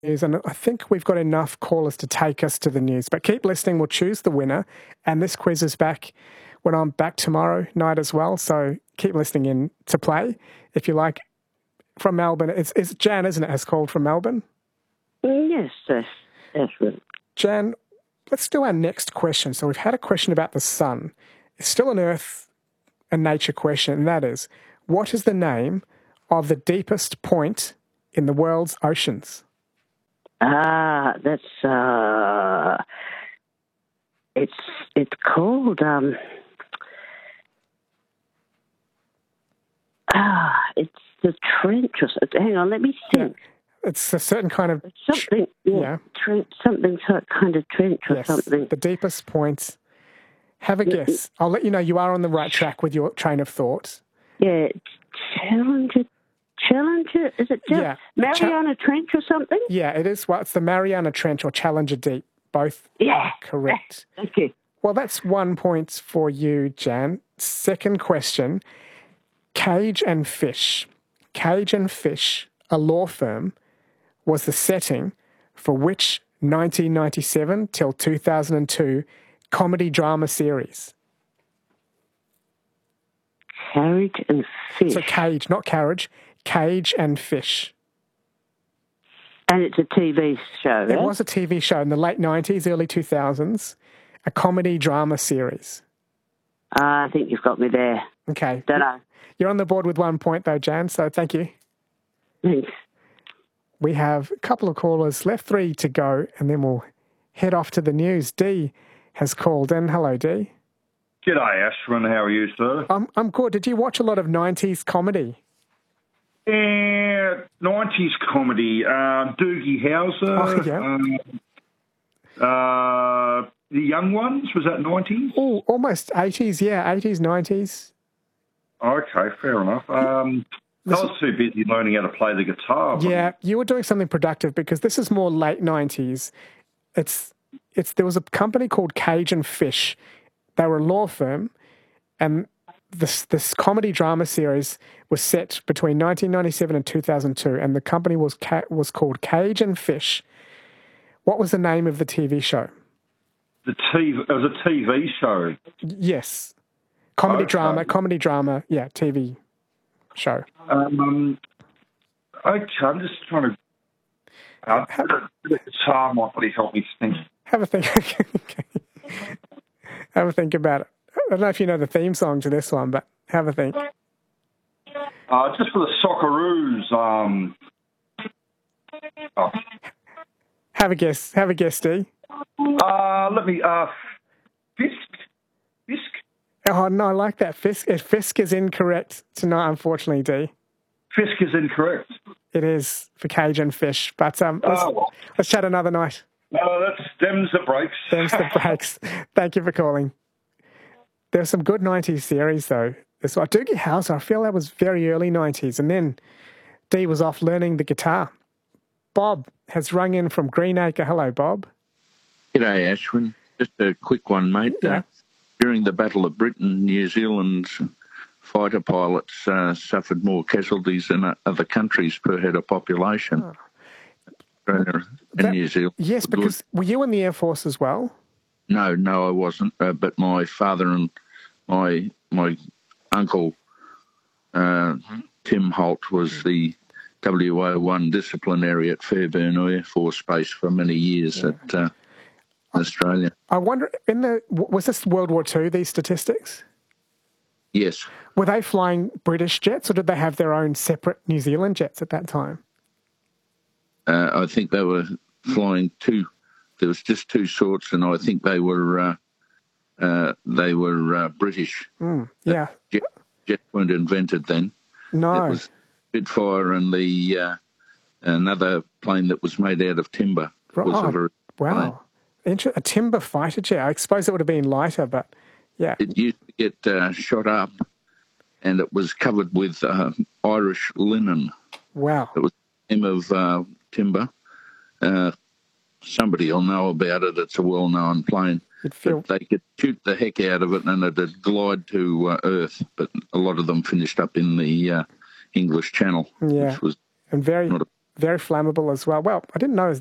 news, and I think we've got enough callers to take us to the news. But keep listening. We'll choose the winner, and this quiz is back when I'm back tomorrow night as well. So keep listening in to play if you like. From Melbourne, it's Jan, isn't it? Has called from Melbourne. Yes, that's right. Jan, let's do our next question. So we've had a question about the sun. It's still an Earth and nature question, and that is, what is the name of the deepest point in the world's oceans? That's it's called it's the trench or something. Hang on, let me think. Yeah. It's a certain kind of something. Trench, something kind of trench or something. The deepest point. Have a guess. I'll let you know you are on the right track with your train of thought. Yeah, Challenger. Is it Mariana Trench or something? Yeah, it is. Well, it's the Mariana Trench or Challenger Deep. Both are correct. Thank you. Well, that's 1 point for you, Jan. Second question. Cage and Fish. Cage and Fish, a law firm, was the setting for which 1997 till 2002 comedy drama series? Carriage and Fish. So Cage, not Carriage. Cage and Fish. And it's a TV show, It was a TV show in the late 90s, early 2000s, a comedy drama series. I think you've got me there. Okay. Don't know. You're on the board with 1 point, though, Jan, so thank you. Thanks. We have a couple of callers left, 3 to go, and then we'll head off to the news. Dee has called in. Hello, Dee. G'day, Ashwin. How are you, sir? I'm good. Did you watch a lot of 90s comedy? Yeah, 90s comedy. Doogie Howser. The Young Ones, was that 90s? Oh, almost 80s, yeah, 80s, 90s. Okay, fair enough. I was too busy learning how to play the guitar. Yeah, you were doing something productive because this is more late 90s. There was a company called Cage and Fish. They were a law firm, and this comedy drama series was set between 1997 and 2002, and the company was called Cage and Fish. What was the name of the TV show? It was a TV show. Yes. Comedy drama, yeah, TV show. Okay, I'm just trying to... the guitar might really help me think. Have a think. Have a think about it. I don't know if you know the theme song to this one, but have a think. Just for the Socceroos. Have a guess. Have a guess, Dee. Let me... Fisk? Oh, no, I like that. Fisk is incorrect tonight, unfortunately, Dee. Fisk is incorrect. It is for Cage and Fish. But let's chat another night. That's them's the breaks. Them's the breaks. Thank you for calling. There's some good 90s series, though. It's like Doogie Howser, I feel that was very early 90s. And then Dee was off learning the guitar. Bob has rung in from Greenacre. Hello, Bob. G'day, Ashwin. Just a quick one, mate. Yeah. During the Battle of Britain, New Zealand's fighter pilots suffered more casualties than other countries per head of population. Australia and New Zealand. Yes, because were you in the Air Force as well? No, I wasn't. But my father and my uncle, Tim Holt, was the WO1 disciplinary at Fairburn Air Force Base for many years at Australia. I wonder, was this World War II, these statistics? Yes. Were they flying British jets, or did they have their own separate New Zealand jets at that time? I think they were flying two. There was just two sorts, and I think they were British. Yeah. Jets weren't invented then. No. It was Spitfire and the another plane that was made out of timber. Wow. A timber fighter jet. I suppose it would have been lighter, but yeah. It used to get shot up, and it was covered with Irish linen. Wow. It was a name of timber. Somebody will know about it. It's a well-known plane. But they could shoot the heck out of it, and it'd glide to Earth. But a lot of them finished up in the English Channel, which was and very not a very flammable as well. Well, I didn't know